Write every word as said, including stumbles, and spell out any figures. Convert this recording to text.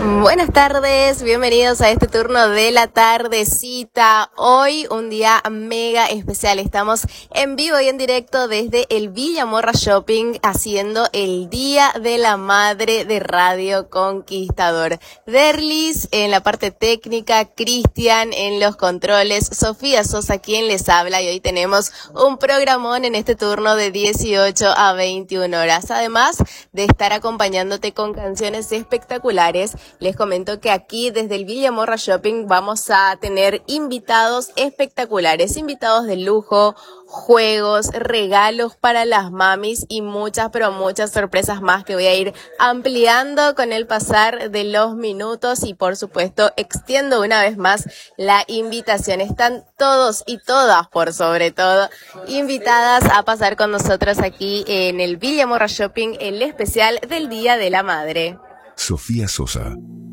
Buenas tardes, bienvenidos a este turno de la tardecita. Hoy un día mega especial, estamos en vivo y en directo desde el Villamorra Shopping haciendo el Día de la Madre de Radio Conquistador. Derlis en la parte técnica, Cristian en los controles, Sofía Sosa quien les habla y hoy tenemos un programón en este turno de dieciocho a veintiuna horas. Además de estar acompañándote con canciones espectaculares, les comento que aquí desde el Villamorra Shopping vamos a tener invitados espectaculares, invitados de lujo, juegos, regalos para las mamis y muchas, pero muchas sorpresas más que voy a ir ampliando con el pasar de los minutos y por supuesto extiendo una vez más la invitación. Están todos y todas, por sobre todo, invitadas a pasar con nosotros aquí en el Villamorra Shopping, el especial del Día de la Madre. Sofía Sosa.